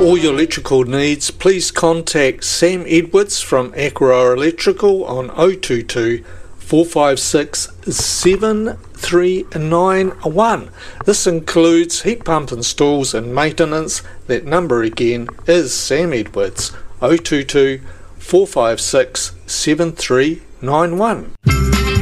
all your electrical needs, please contact Sam Edwards from Aqua Electrical on 022 456 7391. This includes heat pump installs and maintenance. That number again is Sam Edwards, 022 456 7391.